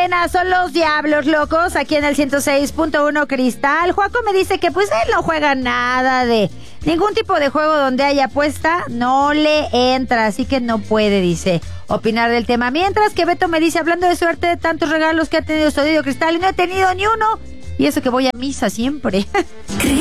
mañana son los Diablos Locos aquí en el 106.1 Cristal. Juaco me dice que pues él no juega nada de ningún tipo de juego donde haya apuesta, no le entra, así que no puede, dice, opinar del tema. Mientras que Beto me dice, hablando de suerte, de tantos regalos que ha tenido Sonido Cristal y no he tenido ni uno, y eso que voy a misa siempre.